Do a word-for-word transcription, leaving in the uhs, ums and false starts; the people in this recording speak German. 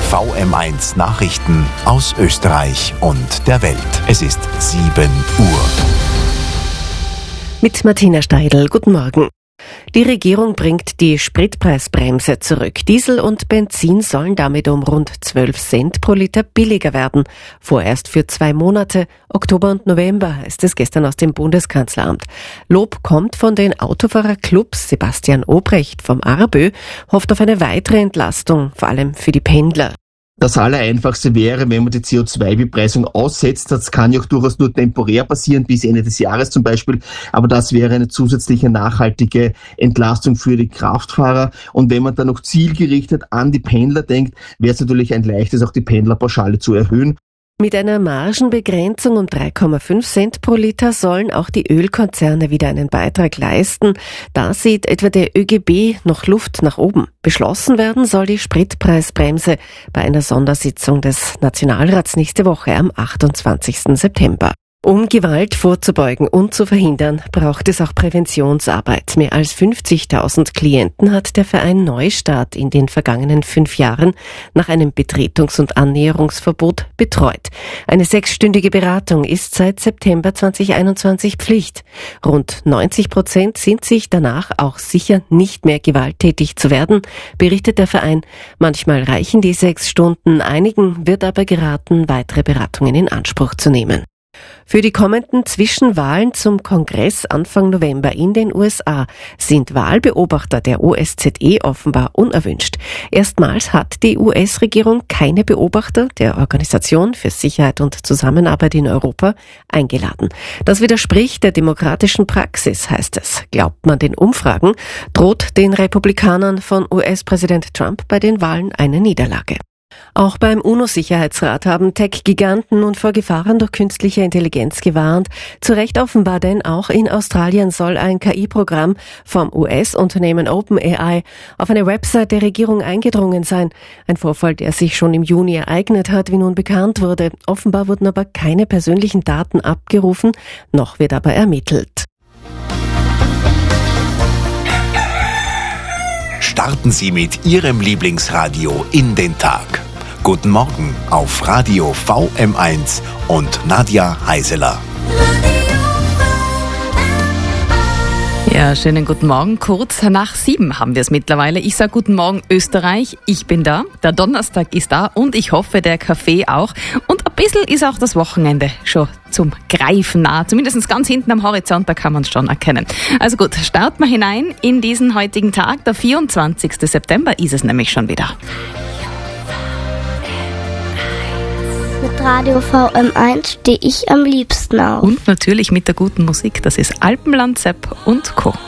V M eins Nachrichten aus Österreich und der Welt. Es ist sieben Uhr. Mit Martina Steidl, guten Morgen. Die Regierung bringt die Spritpreisbremse zurück. Diesel und Benzin sollen damit um rund zwölf Cent pro Liter billiger werden. Vorerst für zwei Monate, Oktober und November, heißt es gestern aus dem Bundeskanzleramt. Lob kommt von den Autofahrerclubs. Sebastian Obrecht vom ARBÖ hofft auf eine weitere Entlastung, vor allem für die Pendler. Das Allereinfachste wäre, wenn man die C O zwei Bepreisung aussetzt. Das kann ja auch durchaus nur temporär passieren, bis Ende des Jahres zum Beispiel. Aber das wäre eine zusätzliche nachhaltige Entlastung für die Kraftfahrer. Und wenn man dann noch zielgerichtet an die Pendler denkt, wäre es natürlich ein leichtes, auch die Pendlerpauschale zu erhöhen. Mit einer Margenbegrenzung um drei Komma fünf Cent pro Liter sollen auch die Ölkonzerne wieder einen Beitrag leisten. Da sieht etwa der ÖGB noch Luft nach oben. Beschlossen werden soll die Spritpreisbremse bei einer Sondersitzung des Nationalrats nächste Woche am achtundzwanzigsten September. Um Gewalt vorzubeugen und zu verhindern, braucht es auch Präventionsarbeit. Mehr als fünfzigtausend Klienten hat der Verein Neustart in den vergangenen fünf Jahren nach einem Betretungs- und Annäherungsverbot betreut. Eine sechsstündige Beratung ist seit September zweitausendeinundzwanzig Pflicht. Rund neunzig Prozent sind sich danach auch sicher, nicht mehr gewalttätig zu werden, berichtet der Verein. Manchmal reichen die sechs Stunden, einigen wird aber geraten, weitere Beratungen in Anspruch zu nehmen. Für die kommenden Zwischenwahlen zum Kongress Anfang November in den U S A sind Wahlbeobachter der O S Z E offenbar unerwünscht. Erstmals hat die U S-Regierung keine Beobachter der Organisation für Sicherheit und Zusammenarbeit in Europa eingeladen. Das widerspricht der demokratischen Praxis, heißt es. Glaubt man den Umfragen, droht den Republikanern von U S-Präsident Trump bei den Wahlen eine Niederlage. Auch beim UNO-Sicherheitsrat haben Tech-Giganten nun vor Gefahren durch künstliche Intelligenz gewarnt. Zu Recht offenbar, denn auch in Australien soll ein K I-Programm vom U S-Unternehmen OpenAI auf eine Website der Regierung eingedrungen sein. Ein Vorfall, der sich schon im Juni ereignet hat, wie nun bekannt wurde. Offenbar wurden aber keine persönlichen Daten abgerufen, noch wird aber ermittelt. Starten Sie mit Ihrem Lieblingsradio in den Tag. Guten Morgen auf Radio V M eins und Nadja Heiseler. Ja, schönen guten Morgen. Kurz nach sieben haben wir es mittlerweile. Ich sage guten Morgen Österreich. Ich bin da. Der Donnerstag ist da und ich hoffe, der Kaffee auch. Und ein bisschen ist auch das Wochenende schon zum Greifen nah. Zumindest ganz hinten am Horizont, da kann man es schon erkennen. Also gut, starten wir hinein in diesen heutigen Tag. Der vierundzwanzigsten September ist es nämlich schon wieder. Mit Radio V M eins stehe ich am liebsten auf. Und natürlich mit der guten Musik. Das ist Alpenland, Sepp und Co.